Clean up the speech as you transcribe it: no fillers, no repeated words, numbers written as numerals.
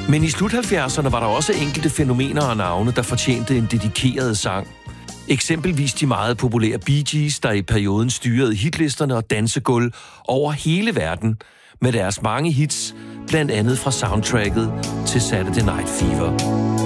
Men i slut 70'erne var der også enkelte fænomener og navne, der fortjente en dedikeret sang. Eksempelvis de meget populære Bee Gees, der i perioden styrede hitlisterne og dansegulv over hele verden med deres mange hits, blandt andet fra soundtracket til Saturday Night Fever.